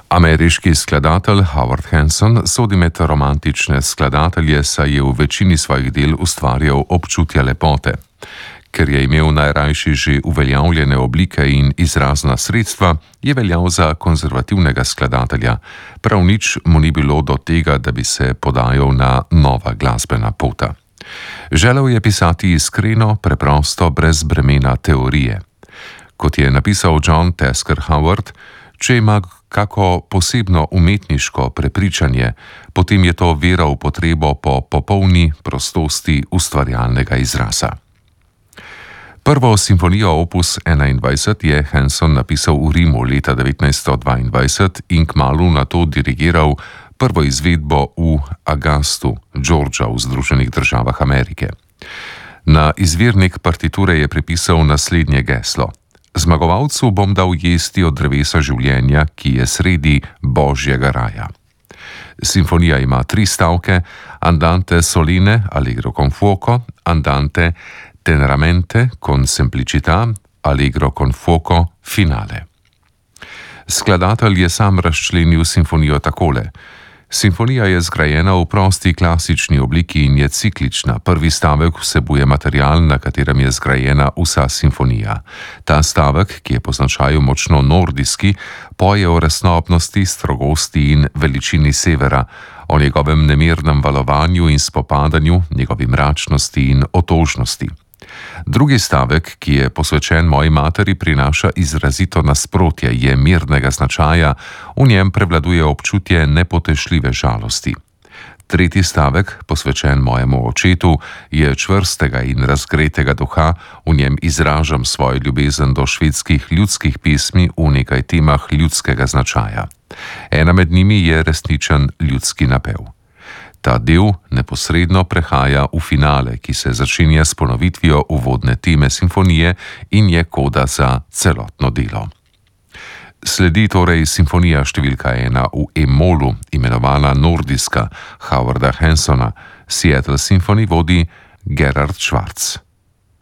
Ameriški skladatelj Howard Hanson sodi med romantične skladatelje, saj je v večini svojih del ustvarjal občutja lepote. Ker je imel najrajši že uveljavljene oblike in izrazna sredstva, je veljal za konzervativnega skladatelja. Prav nič mu ni bilo do tega, da bi se podajal na nova glasbena pota. Želel je pisati iskreno, preprosto, brez bremena teorije. Kot je napisal John Tasker Howard, če ima kako posebno umetniško prepričanje, potem je to vera v potrebo po popolni prostosti ustvarjalnega izraza. Prvo simfonijo opus 21 je Hanson napisal v Rimu leta 1922 in kmalu nato dirigiral prvo izvedbo v Augustu, Georgia v Združenih državah Amerike. Na izvirnik partiture je pripisal naslednje geslo: Zmagovalcu bom dal jesti od drevesa življenja, ki je sredi Božjega raja. Simfonija ima 3 stavke: Andante solene, allegro con fuoco, andante teneramente con semplicità, allegro con fuoco, finale. Skladatelj je sam razčlenil simfonijo takole: Simfonija je zgrajena v prosti klasični obliki in je ciklična. Prvi stavek vsebuje material, na katerem je zgrajena vsa simfonija. Ta stavek, ki je po značaju močno nordijski, poje o resnobnosti, strogosti in veličini severa, o njegovem nemirnem valovanju in spopadanju, njegovi mračnosti in otožnosti. Drugi stavek, ki je posvečen moji materi, prinaša izrazito nasprotje, je mirnega značaja, v njem prevladuje občutje nepotešljive žalosti. Tretji stavek, posvečen mojemu očetu, je čvrstega in razgretega duha, v njem izražam svojo ljubezen do švedskih ljudskih pesmi v nekaj temah ljudskega značaja. Ena med njimi je resničen ljudski napev. Ta del neposredno prehaja v finale, ki se začenja s ponovitvijo uvodne teme simfonije in je koda za celotno delo. Sledi torej simfonija številka 1 v E-molu, imenovana nordijska, Howarda Hansona. Seattle Symphony vodi Gerhard Schwarz.